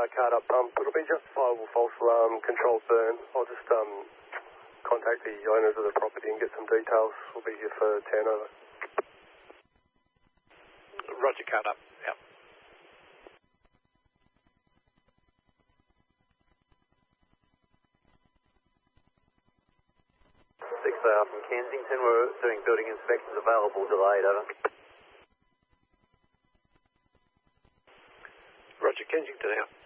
card up pump. It'll be justifiable false alarm, controlled burn. I'll just contact the owners of the property and get some details. We'll be here for turnover. Roger, card up. Yep. 6 from Kensington. We're doing building inspections available, delayed, over. Roger, Kensington out.